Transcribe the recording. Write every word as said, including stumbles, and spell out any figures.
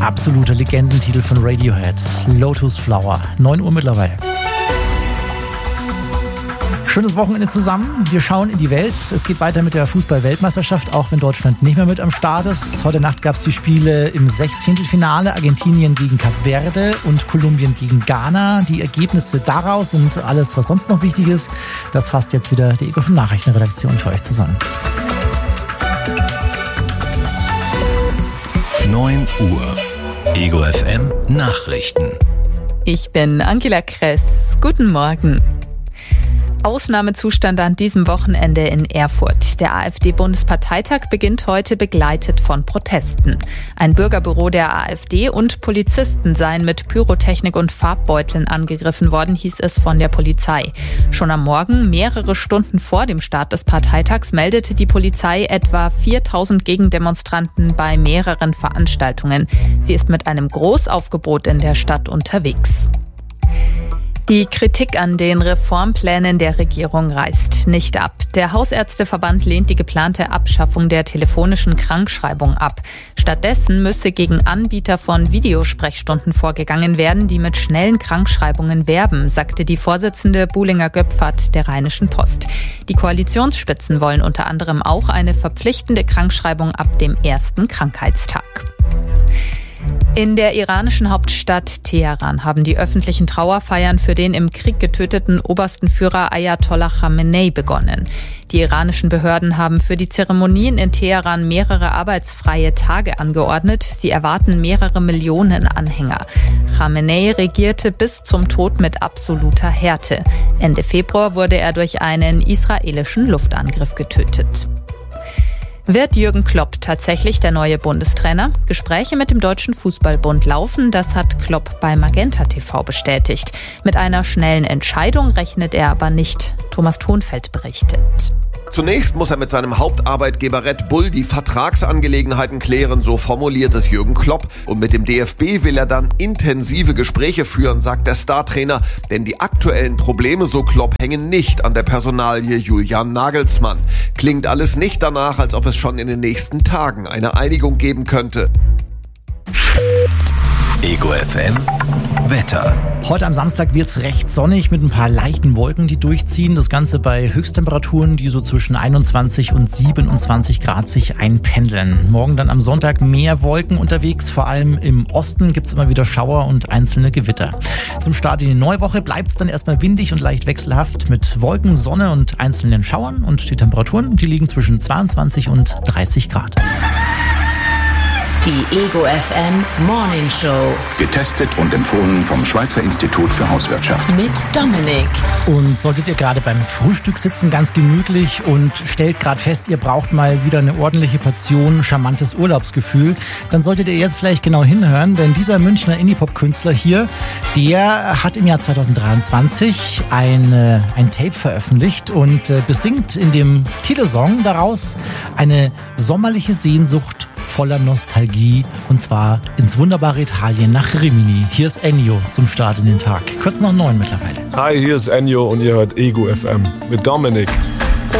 Absoluter Legendentitel von Radiohead. Lotus Flower. neun Uhr mittlerweile. Schönes Wochenende zusammen. Wir schauen in die Welt. Es geht weiter mit der Fußball-Weltmeisterschaft, auch wenn Deutschland nicht mehr mit am Start ist. Heute Nacht gab es die Spiele im Sechzehntelfinale. Argentinien gegen Kap Verde und Kolumbien gegen Ghana. Die Ergebnisse daraus und alles, was sonst noch wichtig ist, das fasst jetzt wieder die Ego fünf Nachrichtenredaktion für euch zusammen. neun Uhr. Ego F M Nachrichten. Ich bin Angela Kress. Guten Morgen. Ausnahmezustand an diesem Wochenende in Erfurt. Der AfD-Bundesparteitag beginnt heute begleitet von Protesten. Ein Bürgerbüro der AfD und Polizisten seien mit Pyrotechnik und Farbbeuteln angegriffen worden, hieß es von der Polizei. Schon am Morgen, mehrere Stunden vor dem Start des Parteitags, meldete die Polizei etwa viertausend Gegendemonstranten bei mehreren Veranstaltungen. Sie ist mit einem Großaufgebot in der Stadt unterwegs. Die Kritik an den Reformplänen der Regierung reißt nicht ab. Der Hausärzteverband lehnt die geplante Abschaffung der telefonischen Krankschreibung ab. Stattdessen müsse gegen Anbieter von Videosprechstunden vorgegangen werden, die mit schnellen Krankschreibungen werben, sagte die Vorsitzende Buhlinger-Göpfert der Rheinischen Post. Die Koalitionsspitzen wollen unter anderem auch eine verpflichtende Krankschreibung ab dem ersten Krankheitstag. In der iranischen Hauptstadt Teheran haben die öffentlichen Trauerfeiern für den im Krieg getöteten obersten Führer Ayatollah Khamenei begonnen. Die iranischen Behörden haben für die Zeremonien in Teheran mehrere arbeitsfreie Tage angeordnet. Sie erwarten mehrere Millionen Anhänger. Khamenei regierte bis zum Tod mit absoluter Härte. Ende Februar wurde er durch einen israelischen Luftangriff getötet. Wird Jürgen Klopp tatsächlich der neue Bundestrainer? Gespräche mit dem Deutschen Fußballbund laufen, das hat Klopp bei Magenta T V bestätigt. Mit einer schnellen Entscheidung rechnet er aber nicht. Thomas Thonfeld berichtet. Zunächst muss er mit seinem Hauptarbeitgeber Red Bull die Vertragsangelegenheiten klären, so formuliert es Jürgen Klopp. Und mit dem D F B will er dann intensive Gespräche führen, sagt der Startrainer. Denn die aktuellen Probleme, so Klopp, hängen nicht an der Personalie Julian Nagelsmann. Klingt alles nicht danach, als ob es schon in den nächsten Tagen eine Einigung geben könnte. Ego F M Wetter. Heute am Samstag wird es recht sonnig mit ein paar leichten Wolken, die durchziehen. Das Ganze bei Höchsttemperaturen, die so zwischen einundzwanzig und siebenundzwanzig Grad sich einpendeln. Morgen dann am Sonntag mehr Wolken unterwegs. Vor allem im Osten gibt es immer wieder Schauer und einzelne Gewitter. Zum Start in die neue Woche bleibt es dann erstmal windig und leicht wechselhaft mit Wolken, Sonne und einzelnen Schauern. Und die Temperaturen, die liegen zwischen zweiundzwanzig und dreißig Grad. Die Ego F M Morning Show. Getestet und empfohlen vom Schweizer Institut für Hauswirtschaft. Mit Dominik. Und solltet ihr gerade beim Frühstück sitzen, ganz gemütlich und stellt gerade fest, ihr braucht mal wieder eine ordentliche Portion charmantes Urlaubsgefühl, dann solltet ihr jetzt vielleicht genau hinhören, denn dieser Münchner Indie-Pop-Künstler hier, der hat im Jahr zweitausenddreiundzwanzig eine, ein Tape veröffentlicht und äh, besingt in dem Titelsong daraus eine sommerliche Sehnsucht voller Nostalgie, und zwar ins wunderbare Italien nach Rimini. Hier ist Ennio zum Start in den Tag. Kurz nach neun mittlerweile. Hi, hier ist Ennio und ihr hört Ego F M mit Dominik.